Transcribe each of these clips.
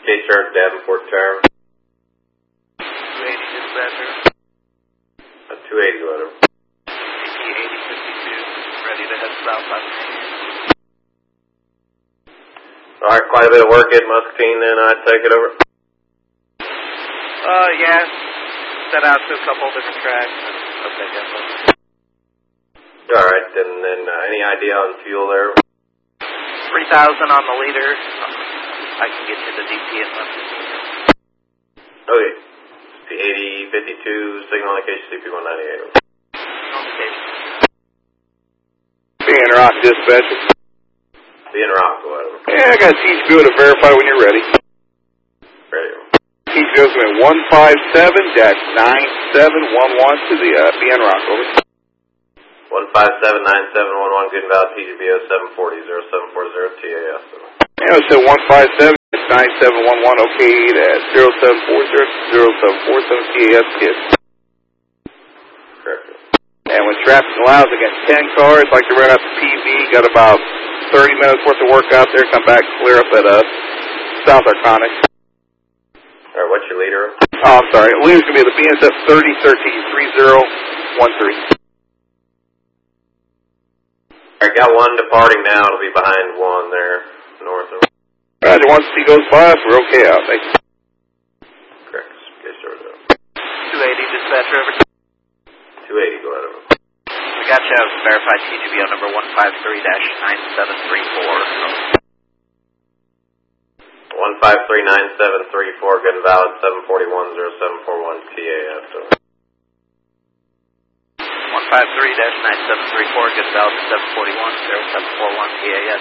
K-Chart, Davenport Tower. 280 dispatcher. 280 letter. CT 8052, ready to head south on Alright, quite a bit of work at Muscatine then, I'd take it over. Yeah. Set out to a couple different tracks and okay, depot. Alright, and then any idea on fuel there? 3,000 on the leader. I can get you the DP in Muscatine. Okay. The 8052, signal location CP198. Okay. Being Rock dispatcher. Being Rock, whatever. Yeah, I got TGBO to verify when you're ready. Ready. TGBO's going 157-9711 to the BN Rock, over. 1579711, good and valid TGBO 740-0740 TAS. Yeah, so 157-9711, okay, at 0740-0747 TAS, kids. Correct. And when traffic allows, I got 10 cars, like to run out to PV, got about 30 minutes worth of work out there, come back, clear up at South Arconic. Alright, what's your leader? Oh, I'm sorry, the leader's going to be the BNSF 3013-3013. Alright, got one departing now, it'll be behind one there, north of. Roger, once he goes by us, we're okay out, thanks. Correct. Okay, sure. 280 dispatcher over. 280, go ahead over. We got you. Verified TGBO number 153-9734. 1539734, good and valid 741-0741 TAS. 153-9734, good valid 741-0741 TAS.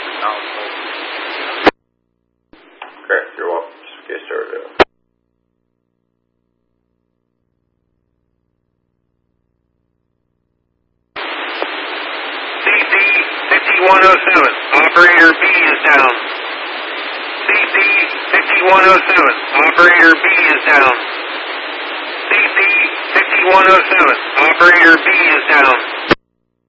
Correct, you're welcome. Yes, sir. CP 5107, operator B is down. CP 5107, operator B is down. CP 5107, operator B is down.